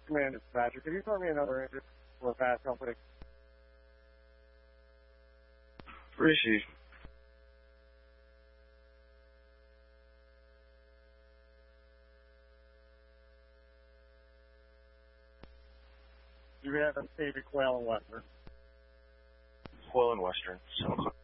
Command Dispatcher. Could you throw me another engine for a fast company? Receive. You have a Navy Quail and Western. Quail and Western. 7 o'clock.